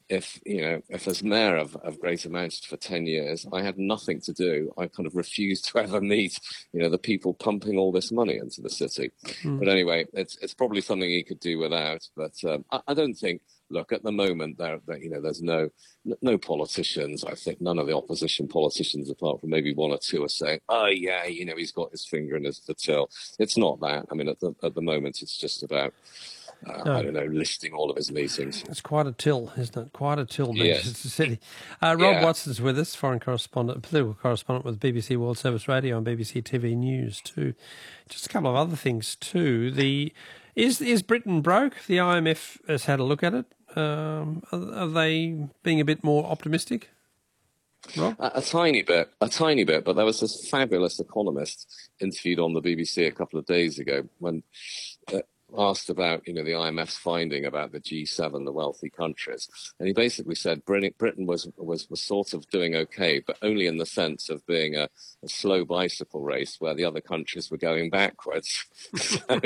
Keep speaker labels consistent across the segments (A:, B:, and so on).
A: if as mayor of Greater Manchester for 10 years, I had nothing to do. I kind of refused to ever meet, the people pumping all this money into the city.
B: Mm.
A: But anyway, it's probably something he could do without. But I don't think. Look, at the moment, there's no politicians. I think none of the opposition politicians, apart from maybe one or two, are saying, "Oh yeah, he's got his finger in the till." It's not that. I mean, at the moment, it's just about. I don't know, listing all of his meetings.
B: It's quite a till, isn't it? Quite a till, Manchester City. Rob Watson's with us, foreign correspondent, political correspondent with BBC World Service Radio and BBC TV News too. Just a couple of other things too. Is Britain broke? The IMF has had a look at it. Are they being a bit more optimistic? Rob?
A: A tiny bit, but there was this fabulous economist interviewed on the BBC a couple of days ago when asked about, the IMF's finding about the G7, the wealthy countries, and he basically said Britain was sort of doing okay, but only in the sense of being a slow bicycle race where the other countries were going backwards. So,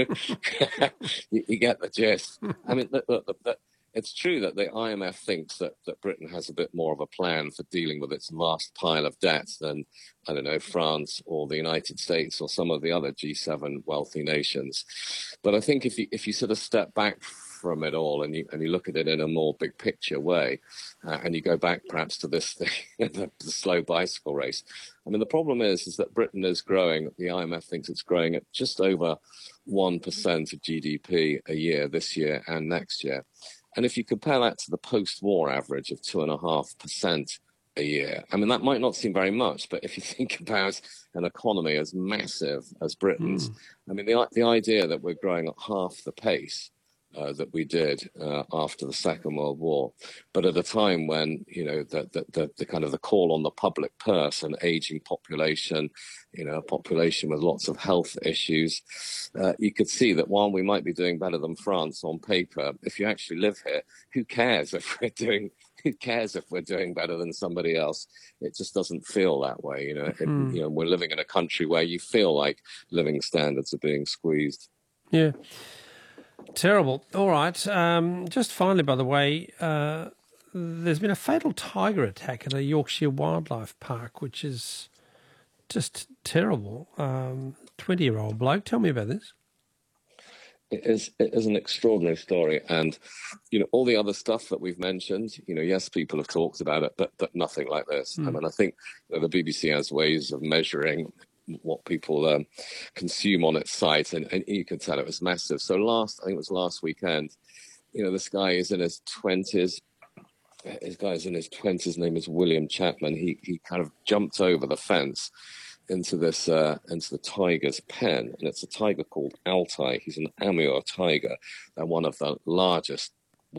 A: you get the gist. I mean, it's true that the IMF thinks that Britain has a bit more of a plan for dealing with its vast pile of debt than, I don't know, France or the United States or some of the other G7 wealthy nations. But I think if you sort of step back from it all and you look at it in a more big picture way, and you go back perhaps to this thing, the slow bicycle race. I mean, the problem is that Britain is growing. The IMF thinks it's growing at just over 1% of GDP a year this year and next year. And if you compare that to the post-war average of 2.5% a year, I mean, that might not seem very much, but if you think about an economy as massive as Britain's, I mean, the idea that we're growing at half the pace that we did after the Second World War, but at a time when, the kind of the call on the public purse, an aging population, a population with lots of health issues, you could see that while we might be doing better than France on paper, if you actually live here, who cares if we're doing better than somebody else? It just doesn't feel that way. We're living in a country where you feel like living standards are being squeezed.
B: Yeah. Terrible. All right. Just finally, by the way, there's been a fatal tiger attack at a Yorkshire wildlife park, which is just terrible. 20-year-old bloke. Tell me about this.
A: It is an extraordinary story. And, all the other stuff that we've mentioned, yes, people have talked about it, but nothing like this. I mean, I think the BBC has ways of measuring what people consume on its site, and you can tell it was massive. So I think it was last weekend, this guy is in his 20s. His guy's in his 20s, name is William Chapman. He kind of jumped over the fence into the tiger's pen, and it's a tiger called Altai. He's an Amur tiger. They're one of the largest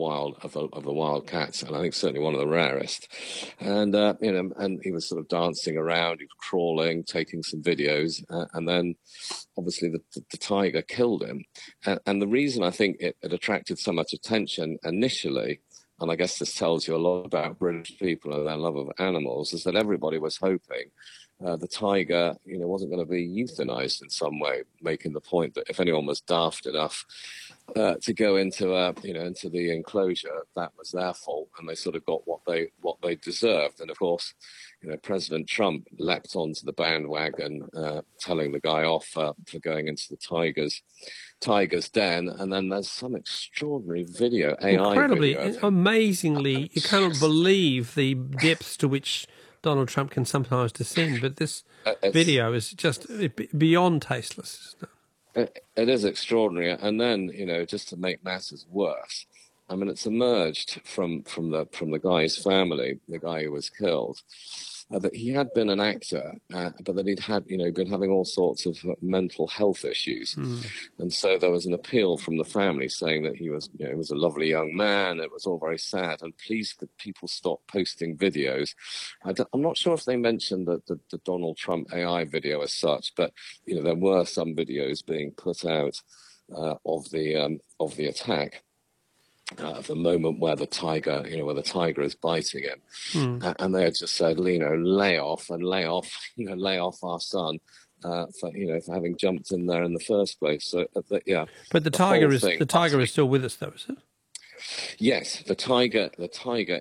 A: of the wild cats, and I think certainly one of the rarest. And and he was sort of dancing around, he was crawling, taking some videos, and then obviously the tiger killed him. And the reason I think it attracted so much attention initially, and I guess this tells you a lot about British people and their love of animals, is that everybody was hoping the tiger, wasn't going to be euthanized in some way, making the point that if anyone was daft enough to go into the enclosure, that was their fault, and they sort of got what they deserved. And of course, President Trump leapt onto the bandwagon, telling the guy off for going into the tiger's den. And then there's some extraordinary video,
B: incredibly,
A: video
B: amazingly, you cannot believe the depths to which Donald Trump can sometimes descend, but this video is just beyond tasteless.
A: It is extraordinary. And then, just to make matters worse, I mean, it's emerged from the guy's family, the guy who was killed, that he had been an actor, but that he'd had, been having all sorts of mental health issues. And so there was an appeal from the family saying that he was a lovely young man. It was all very sad. And please, could people stop posting videos? I'm not sure if they mentioned the Donald Trump AI video as such, but, there were some videos being put out of the attack. The moment where the tiger is biting him, and they had just said, lay off our son for having jumped in there in the first place. So yeah.
B: But the tiger is still with us, though, is it?
A: Yes, the tiger